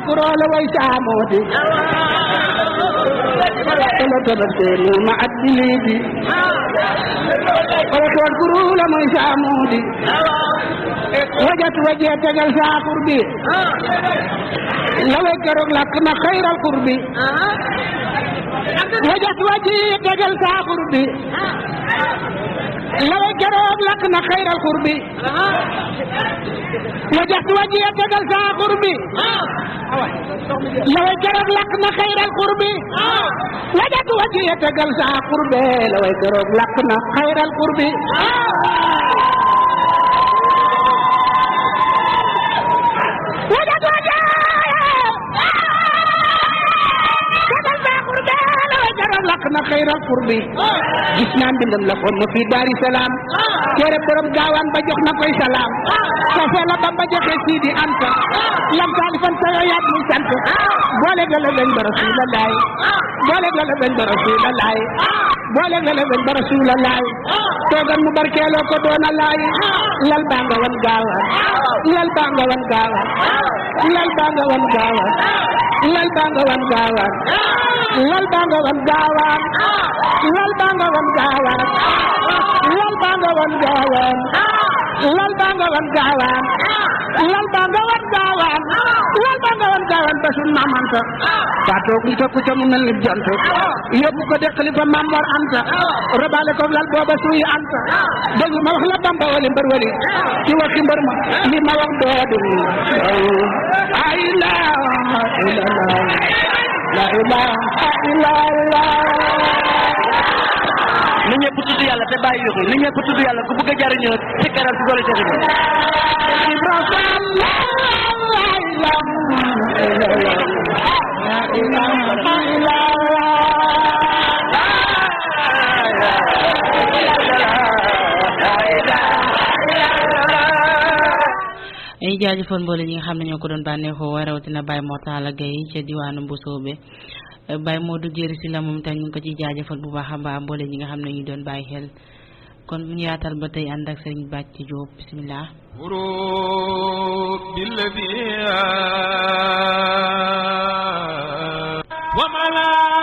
كرول ويسامودي ولا تبتلي مع الدليدي ولا تذكروا لما يسامودي وجت وجهت جلسة قربي لو يكرك لكنا خير القربي وجت وجهت جلسة قربي لو يكرك لكنا خير القربي وجهت وجهت جلسة قربي لو يكرك لكنا خير القربي وجهت وجهت جلسة قربي لو يكرك لكنا خير القربي لقنا خير القرب جسنا بندم لكم في دار السلام كيرب برم غاوان با joxna koy salam sa la bamba joxe sidi anta lam talifan sa yat muy sant bolé gala ben rasulullah bolé gala ben rasulullah bolé gala ben rasulullah togan mu barkelo ko dona lay lal banga wan gawan lal banga wan gawan lal banga wan gawan lal banga wan gawan lal banga wan gawan lal banga wan gawan lal banga wan gawan lal banga wan gawan lal banga wan gawan lal banga wan gawan basul mamanta fato ko ko ci mu melni jant yobbu ko de khalifa mamor anta robale ko lal boba suyi anta degu ma wax la bamba wali mbar wali ci waxi mbar ma li ma wax do ay la ilaha la ilaha illallah ni ñepp tuddu yalla te bayyi yoxul ni ñepp tuddu yalla ku bëgg jariñu ci karal ci gole ci ibrahim la ilaha illallah ay jaajëfal mboole ñi nga xam ne ñoo ko doon bànneexoo waa rawatina Baye Mortala Gaye ca diwaanu Mbusoobe Baye Modou Jéeri si la moom tam ñu ngi ko ci jaajëfal bu baax a baax mboole ñi nga xam ne ñu doon bàyyi xel kon ñu yaatal ba tey ànd ak Serigne Bàcc Diop bismillah wa mala